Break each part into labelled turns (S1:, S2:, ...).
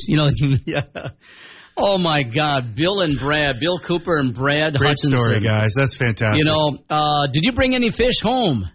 S1: You know, yeah. Oh, my God. Bill Cooper and Brad
S2: Great
S1: Hutchinson.
S2: story, guys. That's fantastic.
S1: You know, did you bring any fish home?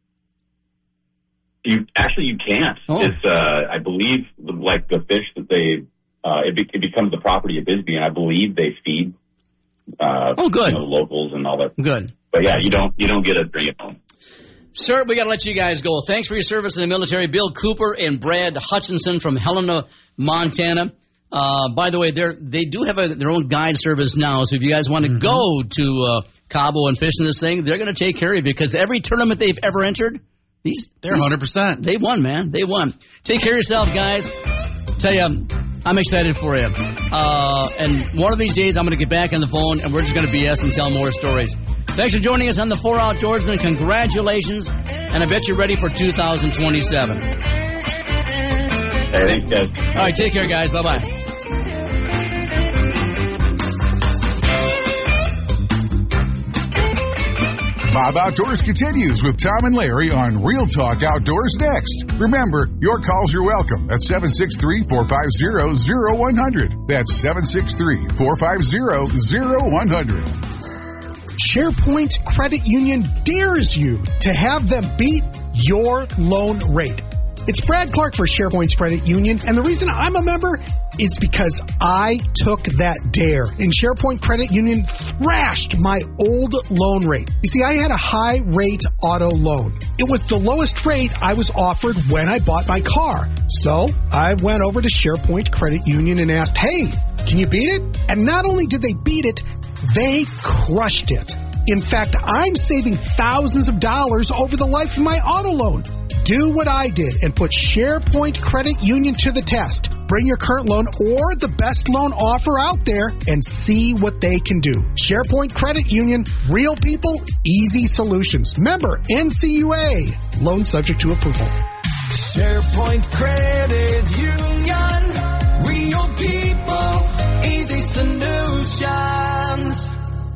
S3: You can't.
S1: Oh.
S3: It's, I believe, like the fish that they, it becomes the property of Bisbee, and I believe they feed,
S1: good.
S3: You know, locals and all that.
S1: Good.
S3: But yeah, you don't get to bring it home.
S1: Sir, we got to let you guys go. Thanks for your service in the military. Bill Cooper and Brad Hutchinson from Helena, Montana. By the way, they do have their own guide service now, so if you guys want to go to Cabo and fish in this thing, they're going to take care of you because every tournament they've ever entered, they're
S2: 100%.
S1: They won, man. They won. Take care of yourself, guys. Tell you, I'm excited for you. And one of these days, I'm going to get back on the phone, and we're just going to BS and tell more stories. Thanks for joining us on the 4 Outdoorsmen. Congratulations, and I bet you're ready for 2027.
S3: Hey, thanks, guys.
S1: All right, take care, guys. Bye-bye.
S4: Bob Outdoors continues with Tom and Larry on Real Talk Outdoors next. Remember, your calls are welcome at 763-450-0100. That's 763-450-0100.
S5: SharePoint Credit Union dares you to have them beat your loan rate. It's Brad Clark for SharePoint Credit Union, and the reason I'm a member is because I took that dare, and SharePoint Credit Union thrashed my old loan rate. You see, I had a high-rate auto loan. It was the lowest rate I was offered when I bought my car. So I went over to SharePoint Credit Union and asked, hey, can you beat it? And not only did they beat it, they crushed it. In fact, I'm saving thousands of dollars over the life of my auto loan. Do what I did and put SharePoint Credit Union to the test. Bring your current loan or the best loan offer out there and see what they can do. SharePoint Credit Union, real people, easy solutions. Member NCUA. Loan subject to approval.
S6: SharePoint Credit Union, real people, easy solutions.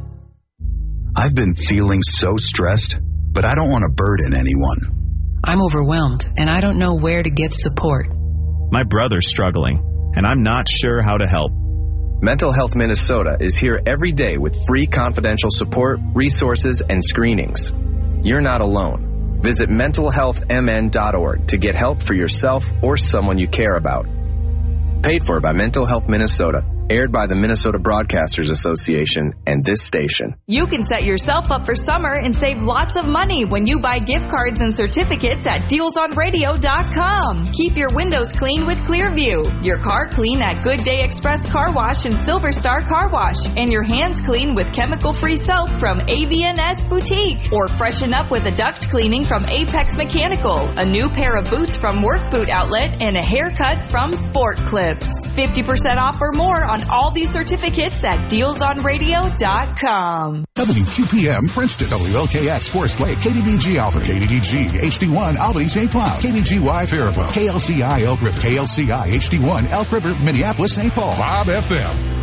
S7: I've been feeling so stressed, but I don't want to burden anyone.
S8: I'm overwhelmed, and I don't know where to get support.
S9: My brother's struggling, and I'm not sure how to help.
S10: Mental Health Minnesota is here every day with free confidential support, resources, and screenings. You're not alone. Visit mentalhealthmn.org to get help for yourself or someone you care about. Paid for by Mental Health Minnesota. Aired by the Minnesota Broadcasters Association and this station.
S11: You can set yourself up for summer and save lots of money when you buy gift cards and certificates at dealsonradio.com. Keep your windows clean with Clearview, your car clean at Good Day Express Car Wash and Silver Star Car Wash, and your hands clean with chemical-free soap from AVNS Boutique. Or freshen up with a duct cleaning from Apex Mechanical, a new pair of boots from Work Boot Outlet, and a haircut from Sport Clips. 50% off or more on all these certificates at dealsonradio.com.
S4: WQPM Princeton, WLKX Forest Lake, KDDG Alpha, KDDG HD1 Albany St. Cloud, KDGY Faribault, KLCI Elk River, KLCI HD1 Elk River, Minneapolis St. Paul, Bob FM.